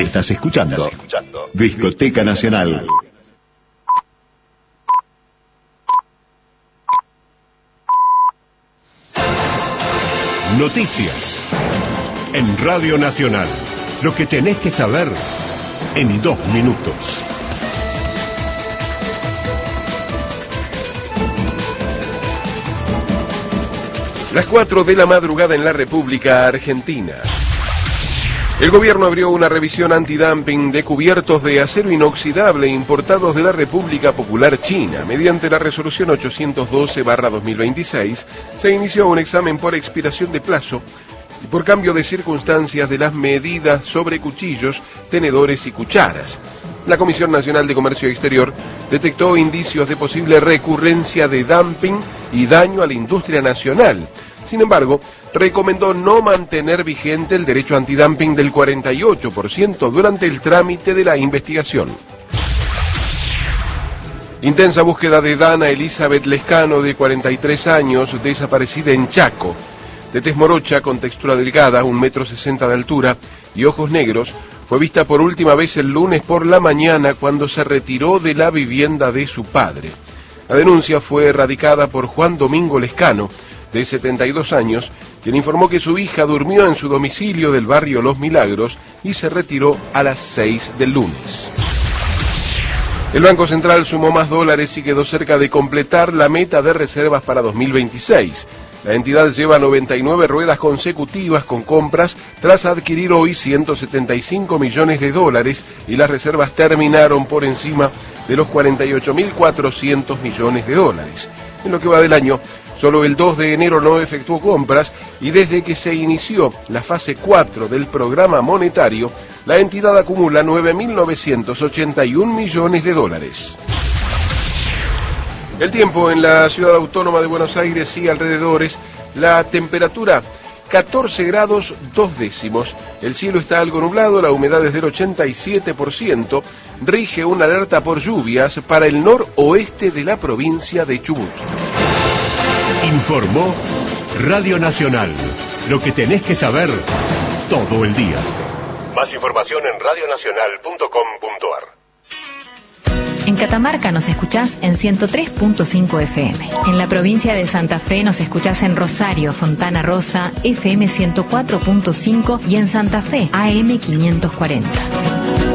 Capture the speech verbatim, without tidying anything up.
Estás escuchando, Estás escuchando. Discoteca Nacional. Noticias en Radio Nacional. Lo que tenés que saber en dos minutos. Las cuatro de la madrugada en la República Argentina. El gobierno abrió una revisión antidumping de cubiertos de acero inoxidable importados de la República Popular China. Mediante la resolución ochocientos doce barra dos mil veintiséis, se inició un examen por expiración de plazo y por cambio de circunstancias de las medidas sobre cuchillos, tenedores y cucharas. La Comisión Nacional de Comercio Exterior detectó indicios de posible recurrencia de dumping y daño a la industria nacional. Sin embargo, recomendó no mantener vigente el derecho antidumping del cuarenta y ocho por ciento durante el trámite de la investigación. Intensa búsqueda de Dana Elizabeth Lescano, de cuarenta y tres años, desaparecida en Chaco. De tez morocha, con textura delgada, un metro sesenta de altura y ojos negros, fue vista por última vez el lunes por la mañana cuando se retiró de la vivienda de su padre. La denuncia fue erradicada por Juan Domingo Lescano, de setenta y dos años, quien informó que su hija durmió en su domicilio del barrio Los Milagros y se retiró a las seis del lunes. El Banco Central sumó más dólares y quedó cerca de completar la meta de reservas para dos mil veintiséis. La entidad lleva noventa y nueve ruedas consecutivas con compras tras adquirir hoy ciento setenta y cinco millones de dólares y las reservas terminaron por encima de los cuarenta y ocho mil cuatrocientos millones de dólares. En lo que va del año, solo el dos de enero no efectuó compras y desde que se inició la fase cuatro del programa monetario, la entidad acumula nueve mil novecientos ochenta y un millones de dólares. El tiempo en la ciudad autónoma de Buenos Aires y alrededores, la temperatura catorce grados dos décimos, el cielo está algo nublado, la humedad es del ochenta y siete por ciento, rige una alerta por lluvias para el noroeste de la provincia de Chubut. Informó Radio Nacional, lo que tenés que saber todo el día. Más información en radio nacional punto com punto a r. En Catamarca nos escuchás en ciento tres punto cinco F M. En la provincia de Santa Fe nos escuchás en Rosario, Fontana Rosa, F M ciento cuatro punto cinco y en Santa Fe, A M quinientos cuarenta.